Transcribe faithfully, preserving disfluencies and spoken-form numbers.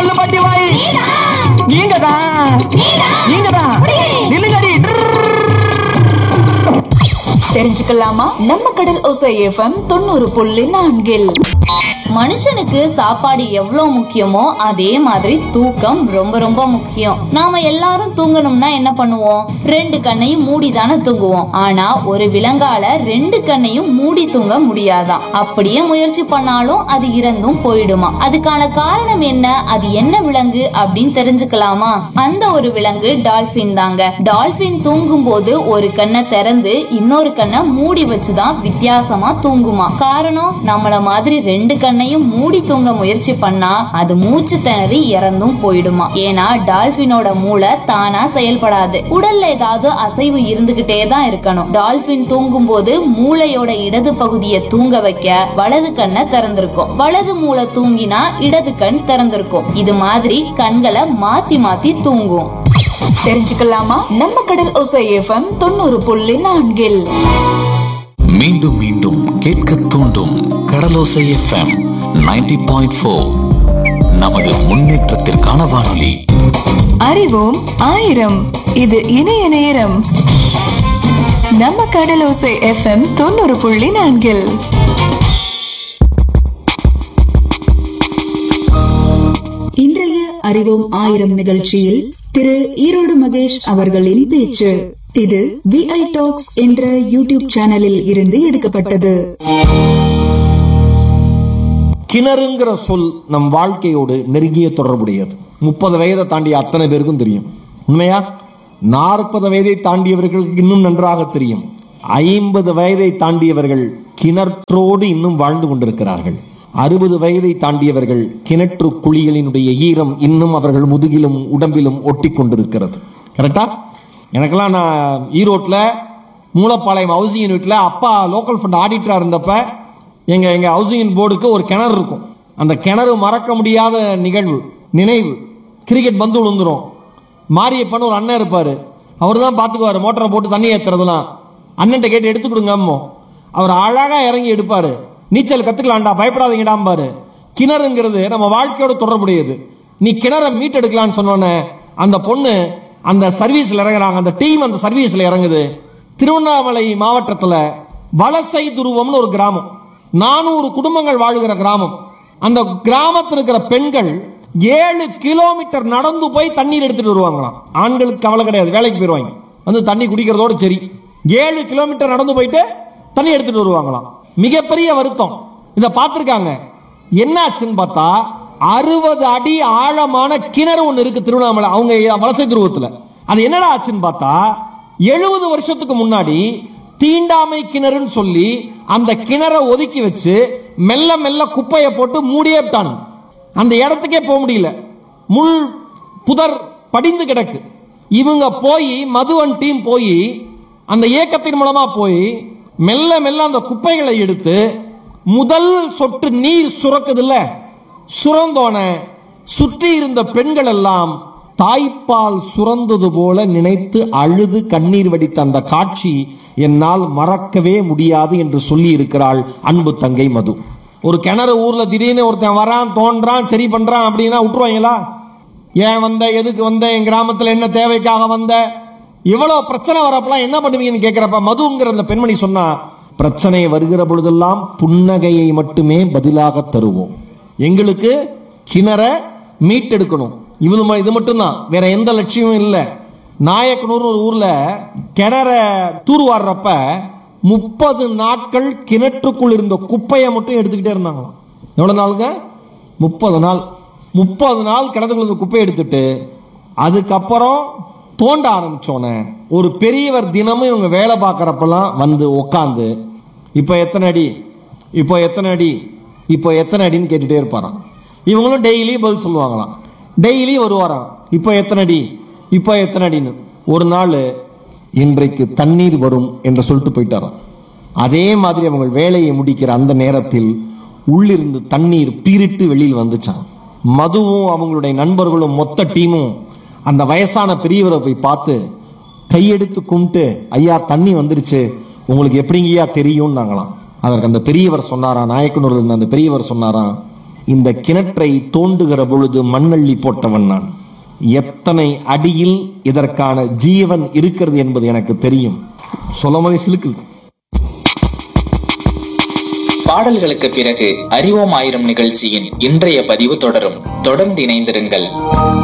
சொல்லு பட்டி வாய். நீங்க தான் நீங்க தான் நில்லுங்கடி. தெரிஞ்சுக்கலாமா? நம்ம கடல் ஓசை எஃப்எம் தொண்ணூறு புள்ளி நான்கில் மனுஷனுக்கு சாப்பாடு எவ்வளவு முக்கியமோ அதே மாதிரி தூக்கம் ரொம்ப ரொம்ப முக்கியம். நாம எல்லாரும் தூங்கணும்னா என்ன பண்ணுவோம்? ரெண்டு கண்ணையும் மூடி தானே தூங்குவோம். ஆனா ஒரு விலங்கால ரெண்டு கண்ணையும் மூடி தூங்க முடியாதாம். அப்படியே முயற்சி பண்ணாலும் அது இறந்தும் போயிடுமா. அதுக்கான காரணம் என்ன? அது என்ன விலங்கு அப்படின்னு தெரிஞ்சுக்கலாமா? அந்த ஒரு விலங்கு டால்பின் தாங்க. டால்பின் தூங்கும் போது ஒரு கண்ணை திறந்து இன்னொரு கண்ணை மூடி வச்சுதான் வித்தியாசமா தூங்குமா. காரணம், நம்மள மாதிரி ரெண்டு கண்ணை மூடி தூங்க முயற்சி பண்ணா அது மூச்சு திணறி இறந்தும் போயிடுமா. ஏன்னா டால்பினோட மூளை தானா செயல்படாது. உடல்ல ஏதாவது அசைவு இருந்துகிட்டே தான் இருக்கணும். டால்பின் தூங்கும் போது மூளையோட இடது பகுதியை தூங்க வைக்க வலது கண்ணை திறந்திருக்கும். வலது மூளை தூங்கினா இடது கண் திறந்திருக்கும். இது மாதிரி கண்களை மாத்தி மாத்தி தூங்கும். தெரிஞ்சுக்கலாமா? நம்ம கடல் ஓசை எஃப்எம் தொண்ணூறு புள்ளி நான்கில் மீண்டும் மீண்டும் கேட்க தூண்டும் கடலோசை எஃப்எம் நைன்டி பாயிண்ட் ஃபோர். நமது முன்னேற்றத்திற்கான வானொலி. அறிவோம் ஆயிரம். இது இணைய நேரம். நம்ம கடலோசை எஃப்எம் தொண்ணூறு புள்ளி நான்கில் இன்றைய அறிவோம் ஆயிரம் நிகழ்ச்சியில் திரு ஈரோடு மகேஷ் அவர்களின் பேச்சு. இது விஐ டாக்ஸ் என்ற யூடியூப் சேனலில் இருந்து எடுக்கப்பட்டது. கிணறுங்கிற சொல் நம் வாழ்க்கையோடு நெருங்கிய தொடர்புடையது. முப்பது வயதை தாண்டிய அத்தனை பேருக்கும் தெரியும். உண்மையா? நாற்பது வயதை தாண்டியவர்களுக்கு இன்னும் நன்றாக தெரியும். ஐம்பது வயதை தாண்டியவர்கள் கிணற்றோடு இன்னும் வாழ்ந்து கொண்டிருக்கிறார்கள். அறுபது வயதை தாண்டியவர்கள் கிணற்று குழிகளினுடைய ஈரம் இன்னும் அவர்கள் முதுகிலும் உடம்பிலும் ஒட்டி கொண்டிருக்கிறது. கரெக்டா? எனக்கெல்லாம் நான் ஈரோட்டில் மூலப்பாளையம் ஹவுசிங் யூனிட்ல அப்பா லோக்கல் ஃபண்ட் ஆடிட்டரா இருந்தப்ப எங்க எங்க ஹவுசிங் போர்டுக்கு ஒரு கிணறு இருக்கும். அந்த கிணறு மறக்க முடியாத நிகழ்வு, நினைவு. கிரிக்கெட் பந்து விழுந்துரும். மாரியப்பன் ஒரு அண்ணன் இருப்பாரு. அவர் தான் பார்த்துக்குவாரு மோட்டரை போட்டு தண்ணி ஏற்றுறதுலாம். அண்ணன்ட்ட கேட்டு எடுத்து கொடுங்க அம்மோ. அவர் அழகா இறங்கி எடுப்பாரு. நீச்சல் கத்துக்கலாம்டா, பயப்படாதீங்கடாம்பாரு. கிணறுங்கிறது நம்ம வாழ்க்கையோட தொடர்புடையது. நீ கிணற மீட் எடுக்கலான்னு சொன்னோன்னே அந்த பொண்ணு அந்த சர்வீஸ்ல இறங்குறாங்க. அந்த டீம் அந்த சர்வீஸ்ல இறங்குது. திருவண்ணாமலை மாவட்டத்துல வலசை துருவம்னு ஒரு கிராமம். நானூறு குடும்பங்கள் வாழுகிற கிராமம். அந்த கிராமத்தில் இருக்கிற பெண்கள் ஏழு கிலோமீட்டர் நடந்து போய் தண்ணீர் எடுத்துட்டு வருவாங்களாம். ஆண்களுக்கு கவலை கிடையாது, வேலைக்கு போயிருவாங்க. வந்து தண்ணி குடிக்கிறதோட சரி. ஏழு கிலோமீட்டர் நடந்து போயிட்டு தண்ணி எடுத்துட்டு வருவாங்களாம். மிகப்பெரிய வருத்தம். இதை பார்த்திருக்காங்க. என்னாச்சுன்னு பார்த்தா அறுபது அடி ஆழமான கிணறு ஒன்று இருக்கு திருவண்ணாமலை அவங்க வலசை துருவத்தில். அது என்னடா ஆச்சுன்னு பார்த்தா எழுபது வருஷத்துக்கு முன்னாடி தீண்டாமை கிணறுன்னு சொல்லி அந்த கிணறை ஒதுக்கி வச்சு மெல்ல மெல்ல குப்பையை போட்டு மூடியே விட்டாங்க. அந்த இடத்துக்கே போக முடியல. முள் புதர் படிந்து கிடக்கு. இவங்க போய் மதுவன் டீம் போய் அந்த இயக்கத்தின் மூலமா போய் மெல்ல மெல்ல அந்த குப்பைகளை எடுத்து முதல் சொட்டு நீர் சுரக்குது இல்ல, சுரந்தோன சுற்றி இருந்த பெண்கள் எல்லாம் தாய்ப்பால் சுரந்தது போல நினைத்து அழுது கண்ணீர் வடித்த அந்த காட்சி என்னால் மறக்கவே முடியாது என்று சொல்லி இருக்கிறாள் அன்பு தங்கை மது. ஒரு கிணறு ஊர்ல திடீர்னு ஒருத்தன் வரான், தோன்றான், சரி பண்றான் அப்படின்னா விட்டுருவாங்களா? ஏன் வந்த, எதுக்கு வந்த, என் கிராமத்தில் என்ன தேவைக்காக வந்த, இவ்வளவு பிரச்சனை வரப்பெல்லாம் என்ன பண்ணுவீங்கன்னு கேட்கிறப்ப மதுங்கிற அந்த பெண்மணி சொன்னா, பிரச்சனை வருகிற பொழுதெல்லாம் புன்னகையை மட்டுமே பதிலாக தருவோம். எங்களுக்கு கிணற மீட்டெடுக்கணும். இவ்வளவு இது மட்டும்தான், வேற எந்த லட்சியமும் இல்லை. நாயக்கனூர் ஒரு ஊர்ல கிணற தூர்வாடுறப்ப முப்பது நாட்கள் கிணற்றுக்குள் இருந்த குப்பையை மட்டும் எடுத்துக்கிட்டே இருந்தாங்களாம். எவ்வளவு நாளுங்க? முப்பது நாள். முப்பது நாள் கிணத்துக்குள்ள குப்பையை எடுத்துட்டு அதுக்கப்புறம் தோண்ட ஆரம்பிச்சோன்னே ஒரு பெரியவர் தினமும் இவங்க வேலை பார்க்கறப்பெல்லாம் வந்து உட்காந்து இப்போ எத்தனை அடி, இப்போ எத்தனை அடி, இப்போ எத்தனை அடின்னு கேட்டுட்டே இருப்பாராம். இவங்களும் டெய்லி பதில் சொல்லுவாங்களாம். டெய்லி வருவாராம், இப்போ எத்தனை அடி, இப்போ எத்தனை அடின்னு. ஒரு நாள் இன்றைக்கு தண்ணீர் வரும் என்று சொல்லிட்டு போயிட்டாராம். அதே மாதிரி அவங்க வேலையை முடிக்கிற அந்த நேரத்தில் உள்ளிருந்து தண்ணீர் பீரிட்டு வெளியில் வந்துச்சான். மதுவும் அவங்களுடைய நண்பர்களும் மொத்த டீமும் அந்த வயசான பெரியவரை போய் பார்த்து கையெடுத்து கும்பிட்டு, ஐயா தண்ணி வந்துருச்சு, உங்களுக்கு எப்படிங்கய்யா தெரியும் நாங்களாம். அதற்கு அந்த பெரியவர் சொன்னாராம், நாயக்கனூர்ல இருந்த அந்த பெரியவர் சொன்னாராம், இந்த கிணற்றை தோண்டுகிற பொழுது மண்ணள்ளி போட்டவன் நான். எத்தனை அடியில் இதற்கான ஜீவன் இருக்கிறது என்பது எனக்கு தெரியும். சொல்லமதி சிலுக்குது. பாடல்களுக்கு பிறகு அறிவோம் ஆயிரம் நிகழ்ச்சியின் இன்றைய பதிவு தொடரும். தொடர்ந்து இணைந்திருங்கள்.